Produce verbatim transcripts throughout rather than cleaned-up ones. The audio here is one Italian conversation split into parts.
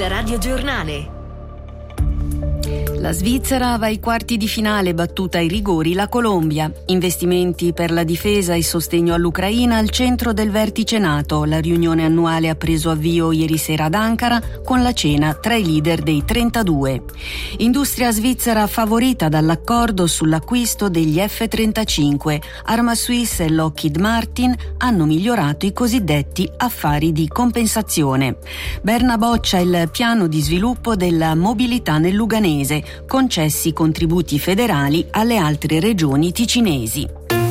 Il radiogiornale. La Svizzera va ai quarti di finale, battuta ai rigori la Colombia. Investimenti per la difesa e sostegno all'Ucraina al centro del vertice NATO. La riunione annuale ha preso avvio ieri sera ad Ankara con la cena tra i leader dei trentadue. Industria svizzera favorita dall'accordo sull'acquisto degli F trentacinque. Arma-Suisse e Lockheed Martin hanno migliorato i cosiddetti affari di compensazione. Berna boccia il piano di sviluppo della mobilità nel Luganese, concessi contributi federali alle altre regioni ticinesi.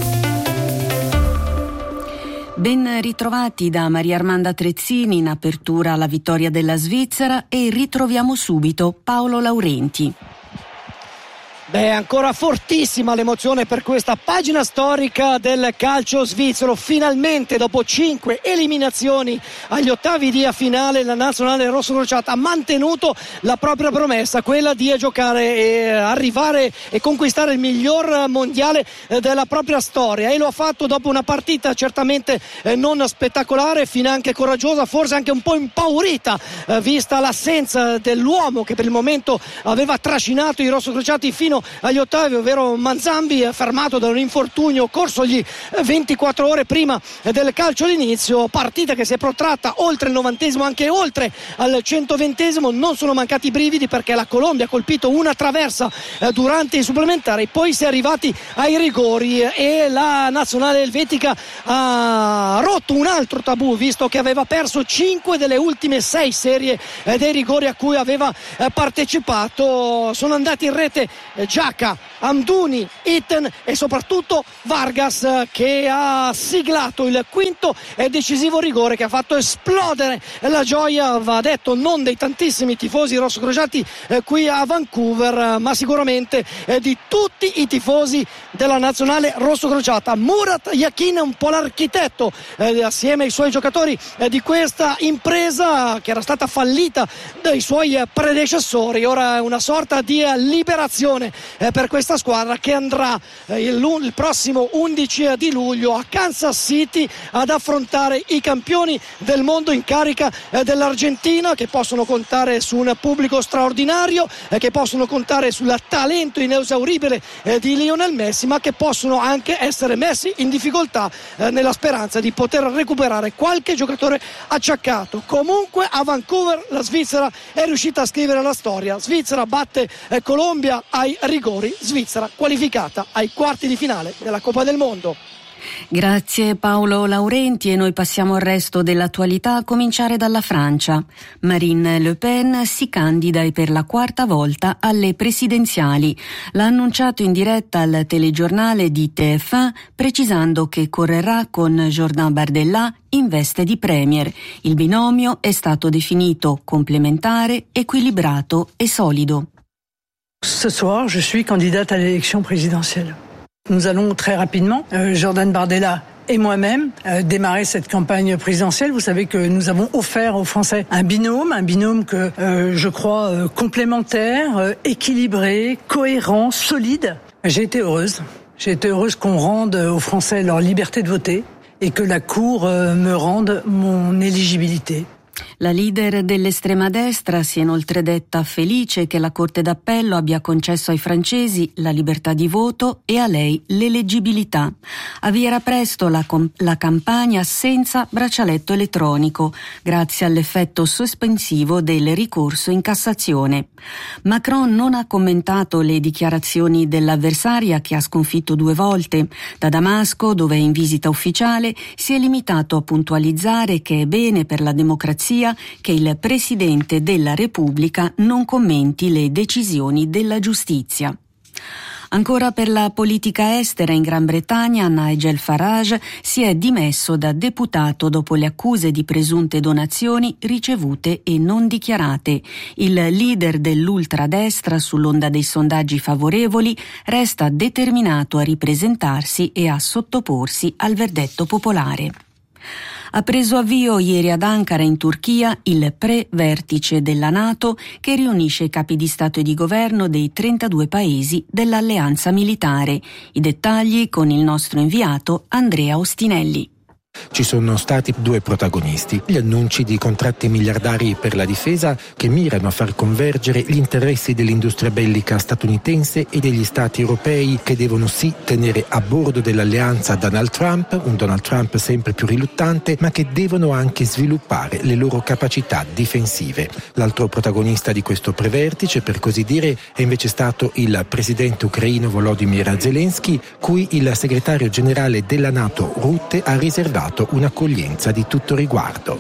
Ben ritrovati da Maria Armanda Trezzini in apertura alla vittoria della Svizzera e ritroviamo subito Paolo Laurenti. Beh, ancora fortissima l'emozione per questa pagina storica del calcio svizzero. Finalmente, dopo cinque eliminazioni agli ottavi di finale, la nazionale rossocrociata ha mantenuto la propria promessa, quella di giocare e arrivare e conquistare il miglior mondiale della propria storia, e lo ha fatto dopo una partita certamente non spettacolare, finanche coraggiosa, forse anche un po' impaurita, vista l'assenza dell'uomo che per il momento aveva trascinato i rossocrociati fino agli ottavi, ovvero Manzambi, fermato da un infortunio corsogli ventiquattro ore prima del calcio d'inizio. Partita che si è protratta oltre il novantesimo, anche oltre al centoventesimo. Non sono mancati i brividi perché la Colombia ha colpito una traversa durante i supplementari, poi si è arrivati ai rigori e la nazionale elvetica ha rotto un altro tabù, visto che aveva perso cinque delle ultime sei serie dei rigori a cui aveva partecipato. Sono andati in rete Giacca, Amdouni, Itten e soprattutto Vargas, che ha siglato il quinto e decisivo rigore che ha fatto esplodere la gioia, va detto, non dei tantissimi tifosi rossocrociati eh, qui a Vancouver, ma sicuramente eh, di tutti i tifosi della nazionale rossocrociata. Murat Yakin è un po' l'architetto eh, assieme ai suoi giocatori eh, di questa impresa che era stata fallita dai suoi eh, predecessori. Ora è una sorta di eh, liberazione eh, per questa squadra che andrà eh, il, il prossimo undici di luglio a Kansas City ad affrontare i campioni del mondo in carica eh, dell'Argentina, che possono contare su un pubblico straordinario, eh, che possono contare sul talento inesauribile eh, di Lionel Messi, ma che possono anche essere messi in difficoltà eh, nella speranza di poter recuperare qualche giocatore acciaccato. Comunque a Vancouver la Svizzera è riuscita a scrivere la storia. Svizzera batte eh, Colombia ai rigori, Svizzera qualificata ai quarti di finale della Coppa del Mondo. Grazie Paolo Laurenti, e noi passiamo al resto dell'attualità, a cominciare dalla Francia. Marine Le Pen si candida per la quarta volta alle presidenziali. L'ha annunciato in diretta al telegiornale di T F uno, precisando che correrà con Jordan Bardella in veste di premier. Il binomio è stato definito complementare, equilibrato e solido. Ce soir, je suis candidate à l'élection présidentielle. Nous allons très rapidement, euh, Jordan Bardella et moi-même, euh, démarrer cette campagne présidentielle. Vous savez que nous avons offert aux Français un binôme, un binôme que euh, je crois euh, complémentaire, euh, équilibré, cohérent, solide. J'ai été heureuse. J'ai été heureuse qu'on rende aux Français leur liberté de voter et que la Cour euh, me rende mon éligibilité. La leader dell'estrema destra si è inoltre detta felice che la Corte d'Appello abbia concesso ai francesi la libertà di voto e a lei l'eleggibilità. Avvierà presto la, com- la campagna senza braccialetto elettronico, grazie all'effetto sospensivo del ricorso in Cassazione. Macron non ha commentato le dichiarazioni dell'avversaria, che ha sconfitto due volte. Da Damasco, dove è in visita ufficiale, si è limitato a puntualizzare che è bene per la democrazia che il Presidente della Repubblica non commenti le decisioni della giustizia. Ancora per la politica estera, in Gran Bretagna Nigel Farage si è dimesso da deputato dopo le accuse di presunte donazioni ricevute e non dichiarate. Il leader dell'ultradestra, sull'onda dei sondaggi favorevoli, resta determinato a ripresentarsi e a sottoporsi al verdetto popolare. Ha preso avvio ieri ad Ankara, in Turchia, il pre-vertice della NATO che riunisce i capi di Stato e di Governo dei trentadue paesi dell'alleanza militare. I dettagli con il nostro inviato Andrea Ostinelli. Ci sono stati due protagonisti, gli annunci di contratti miliardari per la difesa che mirano a far convergere gli interessi dell'industria bellica statunitense e degli stati europei che devono sì tenere a bordo dell'alleanza Donald Trump, un Donald Trump sempre più riluttante, ma che devono anche sviluppare le loro capacità difensive. L'altro protagonista di questo prevertice, per così dire, è invece stato il presidente ucraino Volodymyr Zelensky, cui il segretario generale della NATO Rutte ha riservato un'accoglienza di tutto riguardo.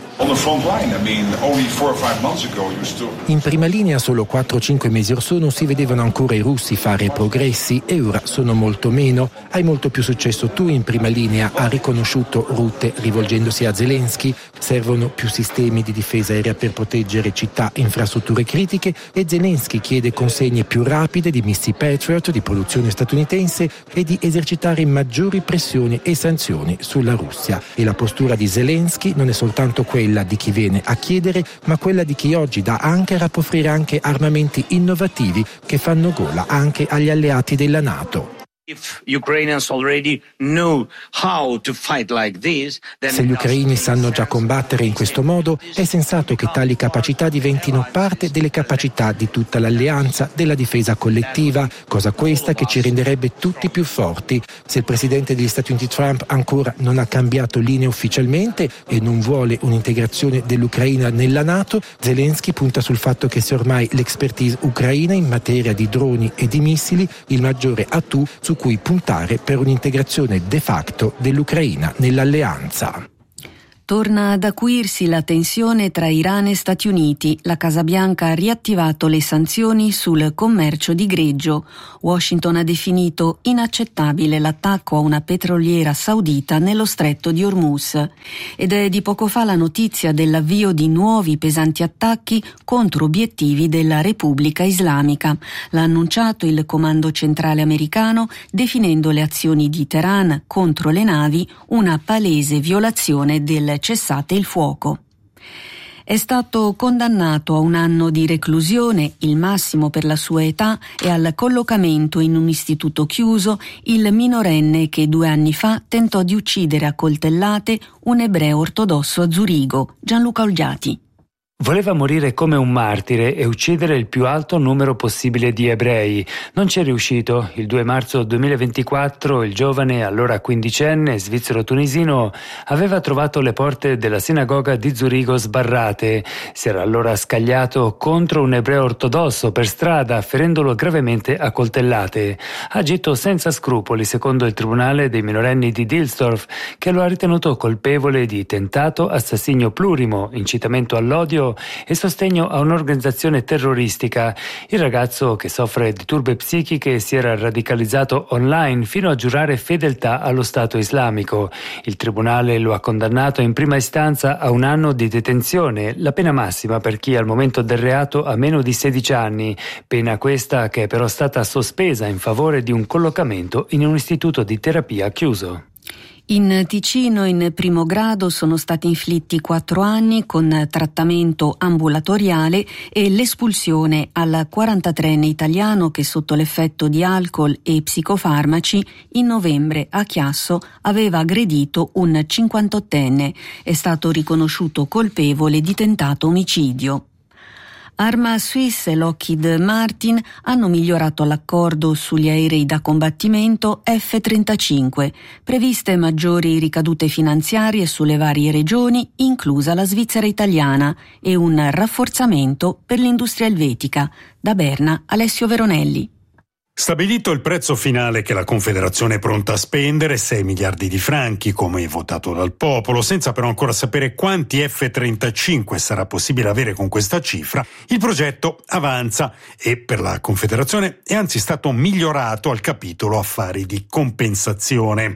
In prima linea solo quattro cinque mesi or sono si vedevano ancora i russi fare progressi e ora sono molto meno. Hai molto più successo tu in prima linea, ha riconosciuto Rutte rivolgendosi a Zelensky. Servono più sistemi di difesa aerea per proteggere città e infrastrutture critiche e Zelensky chiede consegne più rapide di missili Patriot di produzione statunitense e di esercitare maggiori pressioni e sanzioni sulla Russia. E la postura di Zelensky non è soltanto quella di chi viene a chiedere, ma quella di chi oggi da Ankara può offrire anche armamenti innovativi che fanno gola anche agli alleati della NATO. Se gli ucraini sanno già combattere in questo modo, è sensato che tali capacità diventino parte delle capacità di tutta l'alleanza della difesa collettiva, cosa questa che ci renderebbe tutti più forti. Se il presidente degli Stati Uniti Trump ancora non ha cambiato linea ufficialmente e non vuole un'integrazione dell'Ucraina nella NATO, Zelensky punta sul fatto che sia ormai l'expertise ucraina in materia di droni e di missili il maggiore atu su cui puntare per un'integrazione de facto dell'Ucraina nell'alleanza. Torna ad acuirsi la tensione tra Iran e Stati Uniti. La Casa Bianca ha riattivato le sanzioni sul commercio di greggio. Washington ha definito inaccettabile l'attacco a una petroliera saudita nello stretto di Hormuz. Ed è di poco fa la notizia dell'avvio di nuovi pesanti attacchi contro obiettivi della Repubblica Islamica. L'ha annunciato il Comando Centrale americano, definendo le azioni di Teheran contro le navi una palese violazione del cessate il fuoco. È stato condannato a un anno di reclusione, il massimo per la sua età, e al collocamento in un istituto chiuso il minorenne che due anni fa tentò di uccidere a coltellate un ebreo ortodosso a Zurigo, Gianluca Olgiati. Voleva morire come un martire e uccidere il più alto numero possibile di ebrei. Non ci è riuscito. Il due marzo duemilaventiquattro il giovane, allora quindicenne, svizzero-tunisino, aveva trovato le porte della sinagoga di Zurigo sbarrate. Si era allora scagliato contro un ebreo ortodosso per strada, ferendolo gravemente a coltellate. Ha agito senza scrupoli, secondo il tribunale dei minorenni di Dilsdorf, che lo ha ritenuto colpevole di tentato assassinio plurimo, incitamento all'odio e sostegno a un'organizzazione terroristica. Il ragazzo, che soffre di turbe psichiche, si era radicalizzato online fino a giurare fedeltà allo Stato islamico. Il tribunale lo ha condannato in prima istanza a un anno di detenzione, la pena massima per chi al momento del reato ha meno di sedici anni, pena questa che è però stata sospesa in favore di un collocamento in un istituto di terapia chiuso. In Ticino in primo grado sono stati inflitti quattro anni con trattamento ambulatoriale e l'espulsione al quarantatreenne italiano che sotto l'effetto di alcol e psicofarmaci in novembre a Chiasso aveva aggredito un cinquantottenne. È stato riconosciuto colpevole di tentato omicidio. Arma Swiss e Lockheed Martin hanno migliorato l'accordo sugli aerei da combattimento F trentacinque, previste maggiori ricadute finanziarie sulle varie regioni, inclusa la Svizzera italiana, e un rafforzamento per l'industria elvetica. Da Berna, Alessio Veronelli. Stabilito il prezzo finale che la Confederazione è pronta a spendere, sei miliardi di franchi, come votato dal popolo, senza però ancora sapere quanti F trentacinque sarà possibile avere con questa cifra, il progetto avanza e per la Confederazione è anzi stato migliorato al capitolo affari di compensazione.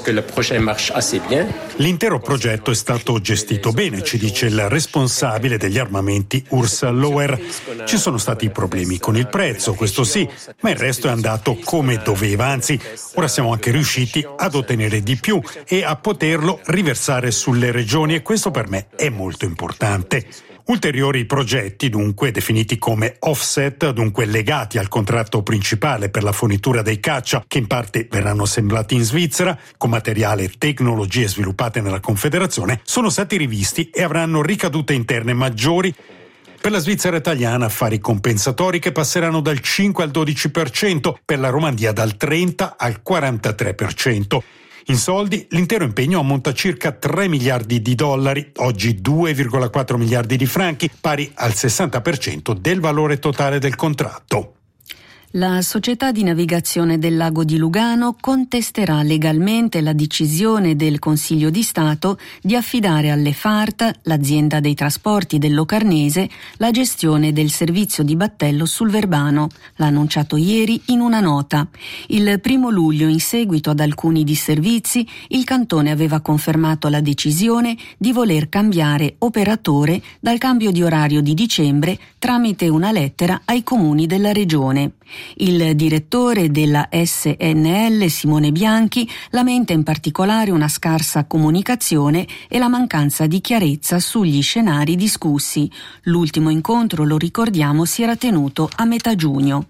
L'intero progetto è stato gestito bene, ci dice il responsabile degli armamenti Urs Loher. Ci sono stati problemi con il prezzo, questo sì, ma il resto è andato come doveva, anzi ora siamo anche riusciti ad ottenere di più e a poterlo riversare sulle regioni e questo per me è molto importante. Ulteriori progetti, dunque, definiti come offset, dunque legati al contratto principale per la fornitura dei caccia, che in parte verranno assemblati in Svizzera, con materiale e tecnologie sviluppate nella Confederazione, sono stati rivisti e avranno ricadute interne maggiori. Per la Svizzera italiana affari compensatori che passeranno dal cinque al dodici per cento, per la Romandia dal trenta al quarantatré per cento. In soldi, l'intero impegno ammonta a circa tre miliardi di dollari, oggi due virgola quattro miliardi di franchi, pari al sessanta per cento del valore totale del contratto. La società di navigazione del lago di Lugano contesterà legalmente la decisione del Consiglio di Stato di affidare alle F A R T, l'azienda dei trasporti del Locarnese, la gestione del servizio di battello sul Verbano. L'ha annunciato ieri in una nota. Il primo luglio, in seguito ad alcuni disservizi, il cantone aveva confermato la decisione di voler cambiare operatore dal cambio di orario di dicembre tramite una lettera ai comuni della regione. Il direttore della S N L, Simone Bianchi, lamenta in particolare una scarsa comunicazione e la mancanza di chiarezza sugli scenari discussi. L'ultimo incontro, lo ricordiamo, si era tenuto a metà giugno.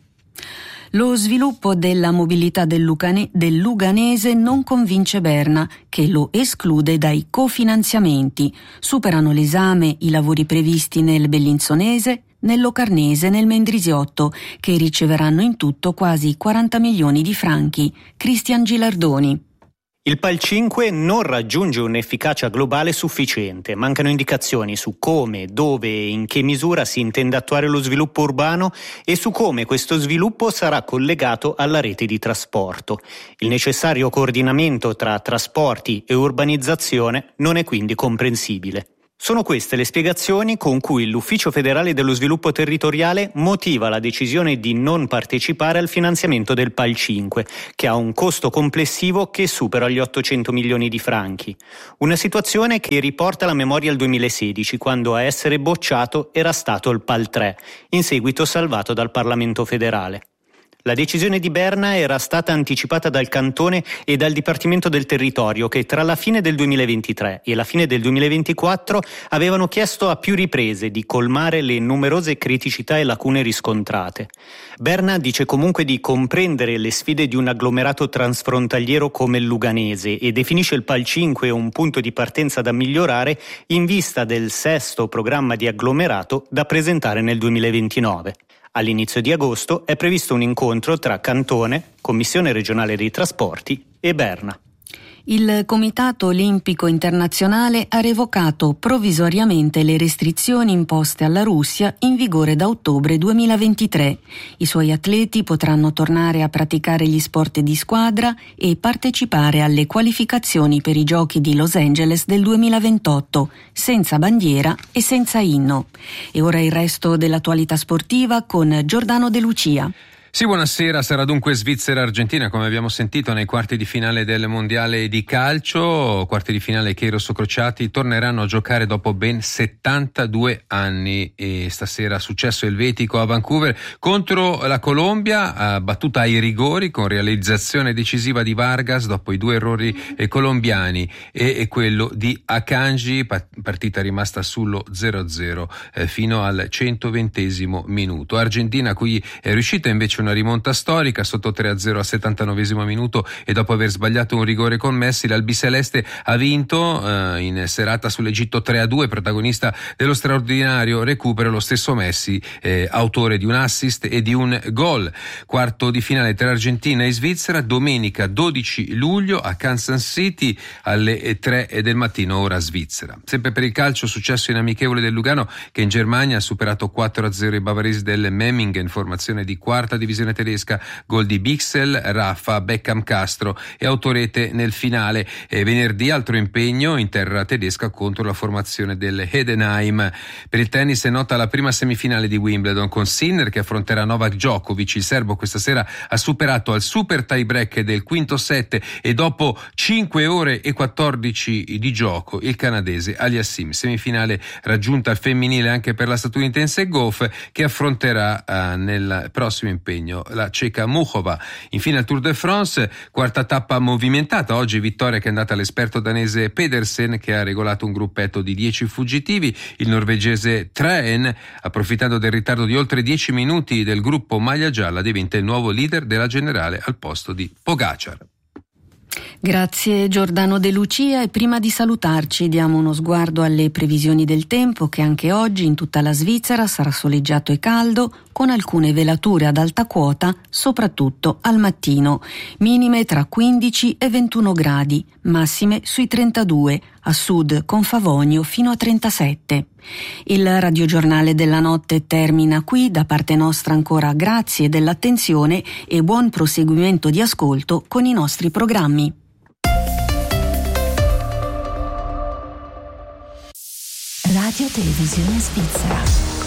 Lo sviluppo della mobilità del, Lucane, del Luganese non convince Berna, che lo esclude dai cofinanziamenti. Superano l'esame i lavori previsti nel Bellinzonese, nel Locarnese e nel Mendrisiotto, che riceveranno in tutto quasi quaranta milioni di franchi. Cristian Gilardoni. Il P A L cinque non raggiunge un'efficacia globale sufficiente, mancano indicazioni su come, dove e in che misura si intende attuare lo sviluppo urbano e su come questo sviluppo sarà collegato alla rete di trasporto. Il necessario coordinamento tra trasporti e urbanizzazione non è quindi comprensibile. Sono queste le spiegazioni con cui l'Ufficio federale dello sviluppo territoriale motiva la decisione di non partecipare al finanziamento del P A L cinque, che ha un costo complessivo che supera gli ottocento milioni di franchi. Una situazione che riporta la memoria al duemilasedici, quando a essere bocciato era stato il P A L tre, in seguito salvato dal Parlamento federale. La decisione di Berna era stata anticipata dal Cantone e dal Dipartimento del Territorio, che tra la fine del duemilaventitré e la fine del duemilaventiquattro avevano chiesto a più riprese di colmare le numerose criticità e lacune riscontrate. Berna dice comunque di comprendere le sfide di un agglomerato transfrontaliero come il Luganese e definisce il P A L cinque un punto di partenza da migliorare in vista del sesto programma di agglomerato da presentare nel duemilaventinove. All'inizio di agosto è previsto un incontro tra Cantone, Commissione regionale dei trasporti e Berna. Il Comitato Olimpico Internazionale ha revocato provvisoriamente le restrizioni imposte alla Russia in vigore da ottobre duemilaventitré. I suoi atleti potranno tornare a praticare gli sport di squadra e partecipare alle qualificazioni per i Giochi di Los Angeles del duemilaventotto, senza bandiera e senza inno. E ora il resto dell'attualità sportiva con Giordano De Lucia. Sì, buonasera. Sarà dunque Svizzera-Argentina, come abbiamo sentito, nei quarti di finale del mondiale di calcio. Quarti di finale che i rossocrociati torneranno a giocare dopo ben settantadue anni. E stasera è successo elvetico a Vancouver contro la Colombia, battuta ai rigori con realizzazione decisiva di Vargas dopo i due errori colombiani e quello di Akanji, partita rimasta sullo zero a zero fino al centoventesimo minuto. Argentina, a cui è riuscita invece una rimonta storica, sotto tre a zero al settantanovesimo minuto e dopo aver sbagliato un rigore con Messi, l'albiceleste ha vinto eh, in serata sull'Egitto tre a due, protagonista dello straordinario recupero lo stesso Messi, eh, autore di un assist e di un gol. Quarto di finale tra Argentina e Svizzera, domenica dodici luglio a Kansas City alle tre del mattino, ora Svizzera. Sempre per il calcio, successo in amichevole del Lugano, che in Germania ha superato quattro a zero i bavaresi del Memmingen, formazione di quarta divisione tedesca, gol di Bixel, Raffa, Beckham, Castro e autorete nel finale. E venerdì altro impegno in terra tedesca contro la formazione del Heidenheim. Per il tennis è nota la prima semifinale di Wimbledon con Sinner che affronterà Novak Djokovic. Il serbo questa sera ha superato al super tie break del quinto set e dopo cinque ore e quattordici di gioco il canadese Aliassim. Semifinale raggiunta al femminile anche per la statunitense Goff, che affronterà uh, nel prossimo impegno Regno, la ceca Muchova. Infine al Tour de France, quarta tappa movimentata, oggi vittoria che è andata all'esperto danese Pedersen, che ha regolato un gruppetto di dieci fuggitivi. Il norvegese Traen, approfittando del ritardo di oltre dieci minuti del gruppo maglia gialla, diventa il nuovo leader della generale al posto di Pogacar. Grazie Giordano De Lucia, e prima di salutarci diamo uno sguardo alle previsioni del tempo, che anche oggi in tutta la Svizzera sarà soleggiato e caldo, con alcune velature ad alta quota, soprattutto al mattino. Minime tra quindici e ventuno gradi, massime sui trentadue, a sud con Favonio fino a trentasette. Il radiogiornale della notte termina qui, da parte nostra ancora grazie dell'attenzione e buon proseguimento di ascolto con i nostri programmi. Radio Televisione Svizzera.